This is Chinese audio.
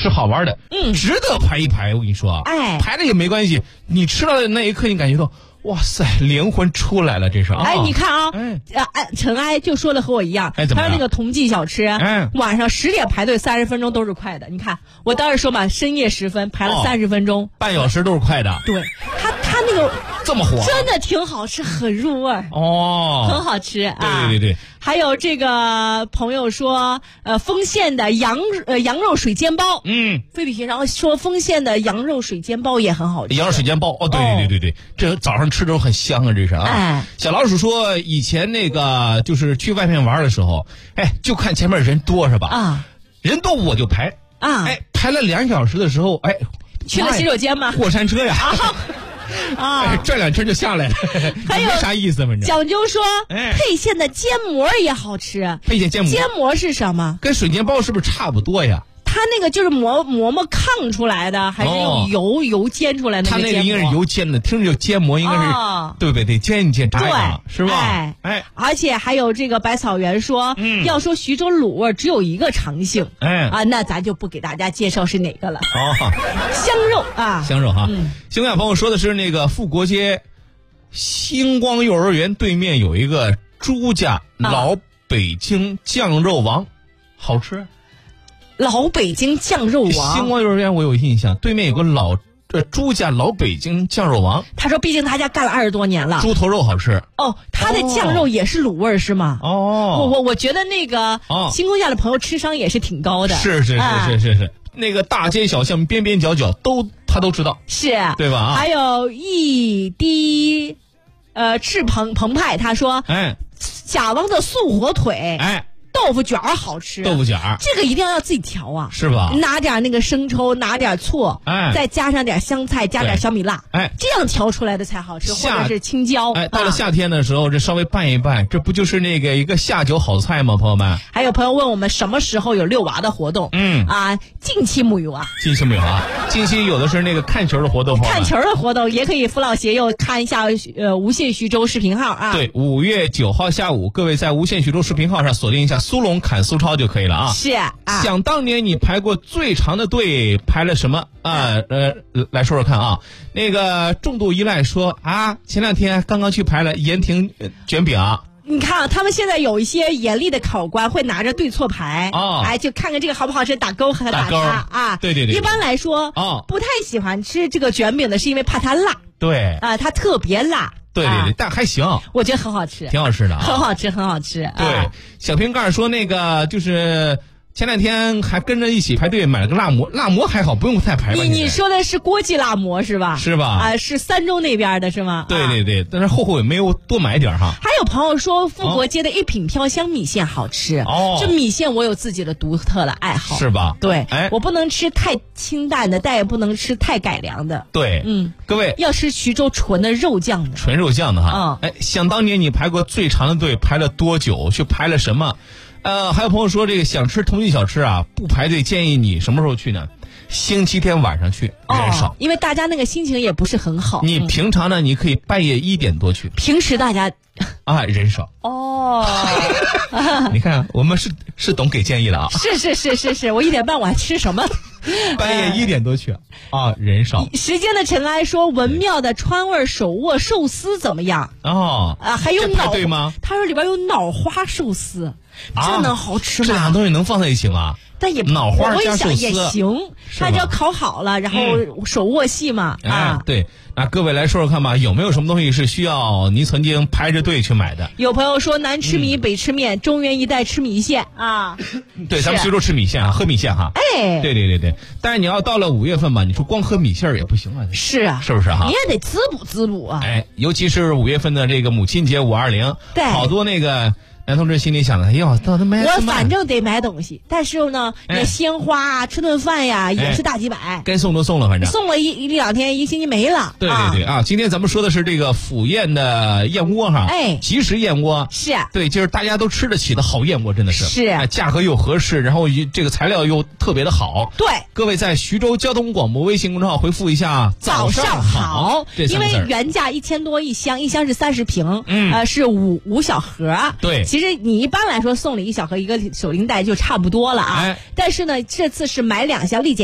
是好玩的，值得排一排。我跟你说，排了也没关系，你吃到的那一刻，你感觉到。哇塞，灵魂出来了，这是啊！ 你看啊，尘埃就说了和我一样，他说那个同济小吃，晚上10点排队30分钟都是快的。你看，我当时说嘛，深夜时分排了30分钟， 半小时都是快的。 对，他那个这么火， 真的挺好吃，很入味哦， 很好吃啊！ 对。 还有这个朋友说，丰县的羊肉水煎包，菲比平然后说丰县的羊肉水煎包也很好吃。 羊肉水煎包，对，这早上吃的时候很香啊，这是啊。小老鼠说，以前那个就是去外面玩的时候，就看前面人多是吧？人多我就排排了2小时的时候， 去了洗手间吗？ 过山车呀。转2圈就下来了，还有没啥意思？反正讲究说，沛县的煎馍也好吃。 沛县煎馍是什么？ 跟水煎包是不是差不多呀？ 它那个就是馍炕出来的，还是用油煎出来的？ 它那个应该是油煎的，听着就煎馍，应该是对不对？煎一煎，炸一炸，是吧？ 而且还有这个百草园说，要说徐州卤味只有一个长姓，那咱就不给大家介绍是哪个了。香肉啊， 香肉哈。星海朋友说的是那个富国街星光幼儿园对面有一个朱家老北京酱肉王，好吃。 老北京酱肉王， 星光幼儿园我有印象，对面有个朱家老北京酱肉王。 他说，毕竟他家干了20多年了， 猪头肉好吃。 他的酱肉也是卤味是吗？我觉得那个星光下的朋友吃商也是挺高的。 是，那个大街小巷边边角角他都知道， 是对吧？ 还有一滴赤澎湃，他说，贾王的素火腿，豆腐卷好吃， 豆腐卷这个一定要自己调啊， 是吧？ 拿点那个生抽，拿点醋，再加上点香菜，加点小米辣，这样调出来的才好吃，或者是青椒。 到了夏天的时候，这稍微拌一拌，这不就是那个一个下酒好菜吗？朋友们， 还有朋友问我们什么时候有遛娃的活动？近期没有啊， 近期有的是那个看球的活动， 看球的活动也可以扶老携幼看一下无限徐州视频号啊。 对，5月9号下午，各位在无限徐州视频号上锁定一下苏龙砍苏超就可以了啊。 是想当年你排过最长的队排了什么来说说看啊。那个重度依赖说前2天刚刚去排了盐亭卷饼。 你看他们现在有一些严厉的考官会拿着对错牌就看看这个好不好吃，打勾和打叉啊。 对。 一般来说不太喜欢吃这个卷饼的是因为怕它辣。 对它特别辣。 对，但还行， 我觉得很好吃， 挺好吃的， 很好吃。 对，小瓶盖说那个就是前2天还跟着一起排队买了个辣馍还好，不用太排吧。 你说的是郭记辣馍是吧？ 是吧？ 是3中那边的是吗？ 对，但是后悔没有多买点哈。 还有朋友说富国街的一品飘香米线好吃这米线我有自己的独特的爱好， 是吧？ 对，我不能吃太清淡的，但也不能吃太改良的。 对，各位要吃徐州纯的肉酱的， 纯肉酱的哈。想当年你排过最长的队排了多久？去排了什么？还有朋友说这个想吃同济小吃不排队，建议你什么时候去呢？星期天晚上去，人少， 因为大家那个心情也不是很好。 你平常呢，你可以半夜1点多去。 平时大家人少你看我们是懂给建议了啊。 是，我1点半我还吃什么？ 半夜1点多去人少。 时间的尘埃说文庙的川味手握寿司怎么样？还有排队吗？ 他说里边有脑花寿司，这能好吃吗？ 这俩东西能放在一起吗？ 但也脑花加寿司也行，它只要烤好了，然后手握细嘛。 对，那各位来说说看吧，有没有什么东西是需要你曾经排着队去买的？ 有朋友说南吃米北吃面，中原一带吃米线对，咱们徐州吃米线喝米线哈。对，但是你要到了5月份吧，你说光喝米线也不行啊。 是啊， 是不是哈？ 你也得滋补滋补啊。 尤其是5月份的这个母亲节520，好多那个男同志心里想的，到底买什么？ 我反正得买东西，但是呢，那鲜花吃顿饭呀，也是大几百。 该送都送了，反正送了一2天，1个星期没了。 对今天咱们说的是这个府宴的燕窝哈，即食燕窝是对，就是大家都吃得起的好燕窝，真的是价格又合适，然后这个材料又特别的好。 对， 各位在徐州交通广播微信公众号回复一下早上好， 因为原价1000多一箱，一箱是30瓶，是5小盒。 对。 其实你一般来说送礼1小盒一个手拎袋就差不多了但是呢，这次是买2箱立减